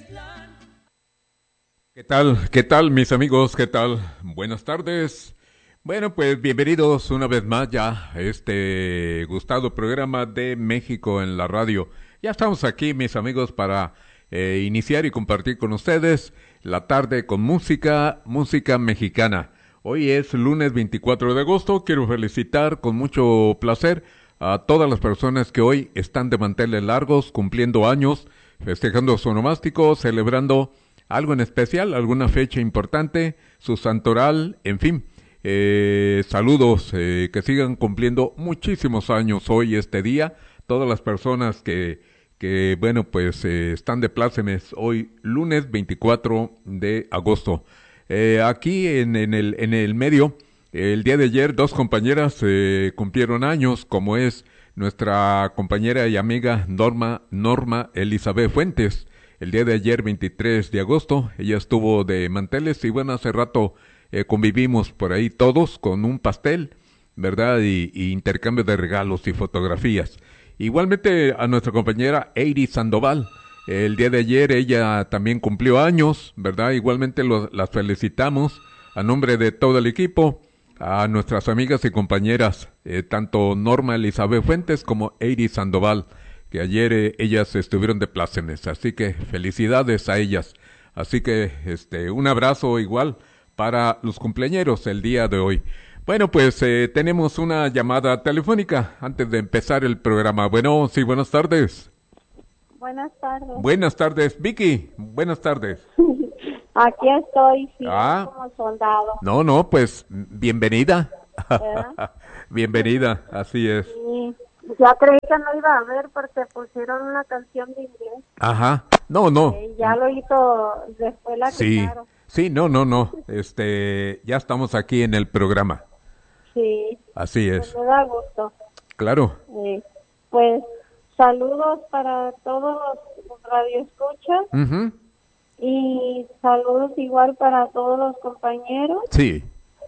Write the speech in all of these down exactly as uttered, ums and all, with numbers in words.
¿Qué tal? ¿Qué tal, mis amigos? ¿Qué tal? Buenas tardes. Bueno, pues bienvenidos una vez más ya a este gustado programa de México en la radio. Ya estamos aquí, mis amigos, para eh, iniciar y compartir con ustedes la tarde con música, música mexicana. Hoy es lunes veinticuatro de agosto. Quiero felicitar con mucho placer a todas las personas que hoy están de manteles largos, cumpliendo años, festejando su onomástico, celebrando algo en especial, alguna fecha importante, su santoral, en fin. Eh, saludos, eh, que sigan cumpliendo muchísimos años hoy, este día. Todas las personas que, que bueno, pues eh, están de plácemes hoy, lunes veinticuatro de agosto. Eh, aquí en, en, el, en el medio, el día de ayer, dos compañeras eh, cumplieron años, como es nuestra compañera y amiga Norma, Norma Elizabeth Fuentes. El día de ayer, veintitrés de agosto, ella estuvo de manteles y bueno, hace rato eh, convivimos por ahí todos con un pastel, ¿verdad? Y, y intercambio de regalos y fotografías. Igualmente a nuestra compañera Eiri Sandoval, el día de ayer ella también cumplió años, ¿verdad? Igualmente lo, las felicitamos a nombre de todo el equipo, a nuestras amigas y compañeras, eh, tanto Norma Elizabeth Fuentes como Eiri Sandoval, que ayer eh, ellas estuvieron de plácemes, así que felicidades a ellas. Así que este un abrazo igual para los cumpleañeros el día de hoy. Bueno, pues eh, tenemos una llamada telefónica antes de empezar el programa. Bueno, sí, buenas tardes. Buenas tardes. Buenas tardes, Vicky. Buenas tardes. Aquí estoy, sí, Ah, como soldado. no, no, pues bienvenida. Bienvenida, así es. Sí, ya creí que no iba a ver porque pusieron una canción de inglés. Ajá, no, no. Eh, ya lo hizo, después la Sí, quitaron. sí, no, no, no. Este, ya estamos aquí en el programa. Sí, Así pues es. me da gusto. Claro. Eh, pues saludos para todos los radioescuchas Mhm. y saludos igual para todos los compañeros Sí.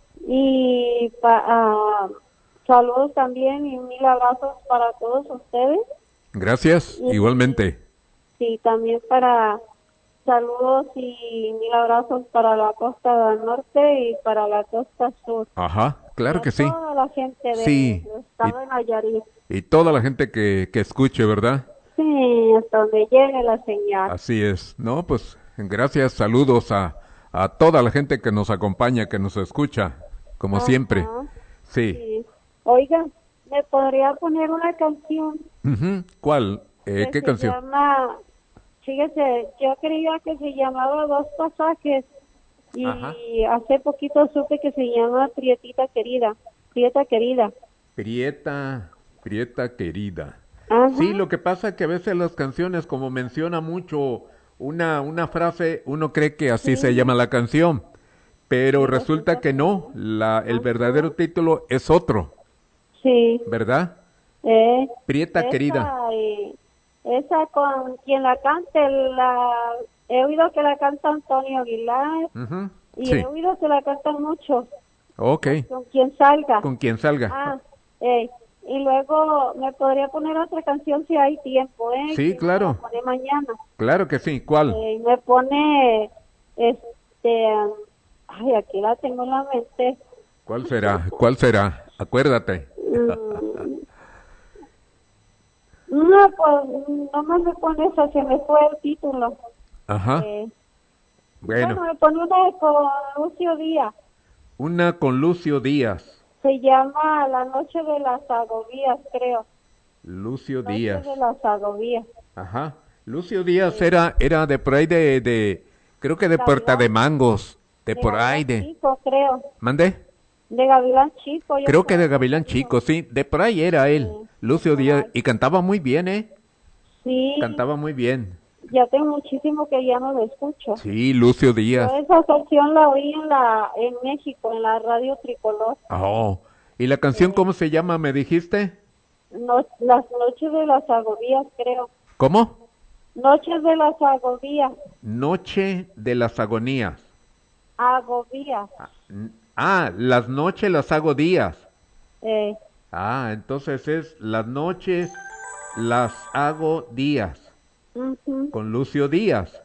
y pa- ah, saludos también y mil abrazos para todos ustedes. Gracias, Y igualmente. sí, también para saludos y mil abrazos para la costa del norte y para la costa sur. Ajá, Y claro a que sí. toda la gente del Sí. estado de Nayarit. Y, y toda la gente que, que escuche, ¿verdad? Sí, hasta donde llegue la señal. Así es. No, pues gracias, saludos a, a toda la gente que nos acompaña, que nos escucha, como siempre. Ajá, Sí. sí. Oiga, ¿me podría poner una canción Ujú. ¿Cuál? Eh, que ¿Qué se canción? llama, fíjese, yo creía que se llamaba Dos Pasajes Ajá. y hace poquito supe que se llama Prietita Querida, Prieta Querida. Prieta, Prieta querida. Ajá, Sí, lo que pasa es que a veces las canciones, como menciona mucho una, una frase, uno cree que así se sí, llama la canción, pero y resulta resulta que que no, no. la, el Ajá, verdadero título es otro, sí, ¿verdad? eh, Prieta querida. esa, eh, esa con quien la cante, la, he oído que la canta Antonio Aguilar Ujú. y he Sí, oído que la cantan muchos, ok, con, con quien salga. con quien salga. Ah, eh, y luego me podría poner otra canción si hay tiempo, ¿eh? Sí, Si no me la claro, pone mañana. claro que sí. ¿Cuál? Eh, me pone, este, ay, aquí la tengo en la mente. ¿Cuál será? ¿Cuál será? Acuérdate. Mm, no, pues no me me pone eso, se me fue el título. Ajá, Eh, bueno, bueno, me pone una con Lucio Díaz. una con Lucio Díaz. Se llama La Noche de las Agobias, creo. Lucio Noche de Díaz. las Agobias. Ajá. Lucio Díaz Eh, era, era de por ahí de, de, creo que de Puerta de Gavilán, Mangos, de de por ahí Gavilán de, Chico, creo. ¿mandé? De Gavilán Chico, yo Creo que de creo que Gavilán me dijo. Chico, sí, de por ahí era él, Sí. Lucio Díaz, Ay, y cantaba muy bien, ¿eh? sí, Cantaba muy bien. ya tengo muchísimo que ya no lo escucho. Sí, Lucio Yo Díaz. esa canción la oí en la en México, en la radio Tricolor. Oh, ¿y la canción Eh, cómo se llama, me dijiste? no, las noches de las agobias, creo. ¿Cómo? Noches de las agobias, Noche de las agonías. agobias. N- Ah, las noches las hago días. Eh, Ah, entonces es las noches las hago días ujú. con Lucio Díaz.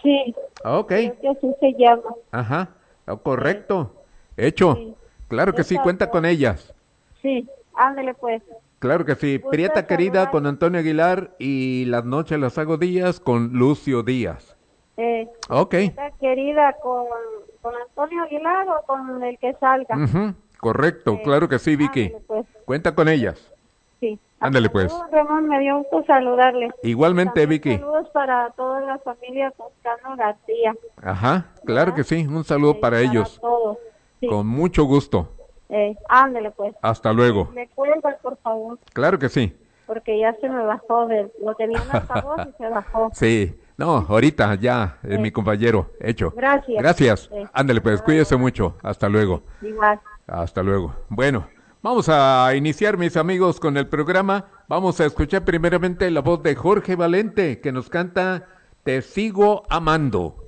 Sí, Ok. creo que así se llama. Ajá. Oh, correcto. Hecho. Sí. Claro que sí, Esas cuenta dos. con ellas. Sí, ándele pues. Claro que sí. Gusto Prieta en querida con saludarle. Antonio Aguilar y las noches las hago días con Lucio Díaz. Eh, Ok. Esta querida con, con Antonio Aguilar o con el que salga. Ujú, correcto, Eh, claro que sí, Vicky. ándele pues. Cuenta con ellas. Sí. Ándale Hasta pues. luego, Ramón, me dio gusto saludarle. Igualmente, También Vicky. saludos para toda la familia Toscano García, Ajá, claro que ¿verdad? sí. Un saludo Eh, para para ellos. todos. Sí. Con mucho gusto. Eh, ándele pues. Hasta Eh, luego. me cuelga, por favor, Claro que sí. porque ya se me bajó. De, lo tenía en altavoz y se bajó. Sí. No, ahorita ya, es mi Eh, compañero. Hecho. gracias. Gracias. Eh, Ándale pues, bye. cuídese mucho. Hasta luego. Igual. Hasta luego. Bueno, vamos a iniciar, mis amigos, con el programa. Vamos a escuchar primeramente la voz de Jorge Valente, que nos canta Te sigo amando.